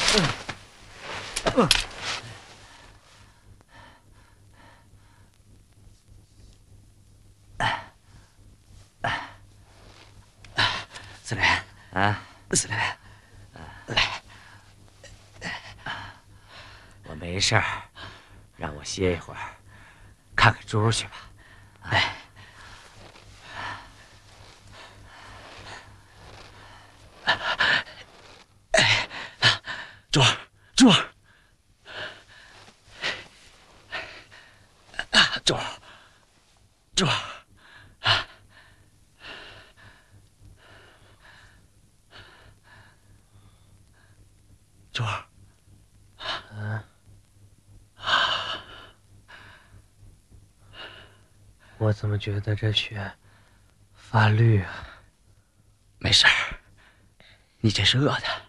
司莲啊，司莲，来，我没事儿，让我歇一会儿，看看猪去吧。哎。 珠儿，珠儿，珠儿，珠儿，珠儿， 我怎么觉得这血发绿啊？ 没事儿，你这是饿的。